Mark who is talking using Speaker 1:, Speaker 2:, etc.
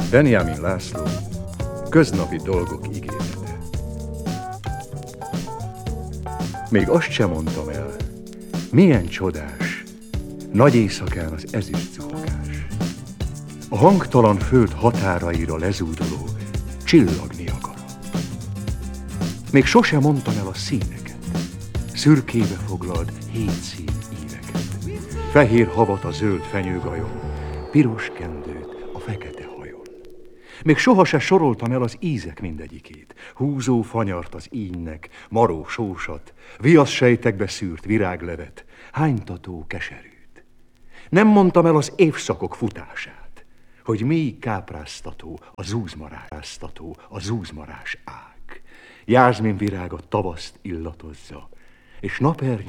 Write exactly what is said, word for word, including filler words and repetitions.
Speaker 1: Benjamin László, köznapi dolgok ígérete. Még azt sem mondtam el, milyen csodás, nagy éjszakán az ezüst zuhogás. A hangtalan föld határaira lezúduló csillag Niagara. Még sosem mondtam el a színeket, szürkébe foglalt hét szín íveket. Fehér havat a zöld fenyőgajon, piros kendőt a fekete hajon. Még soha se soroltam el az ízek mindegyikét, húzó fanyart az ínynek, maró sósat, viaszsejtekbe szűrt viráglevet, hánytató keserűt. Nem mondtam el az évszakok futását, hogy mély kápráztató a zúzmaráztató a zúzmarás ág. Jázmin virága tavaszt illatozza, és napernyő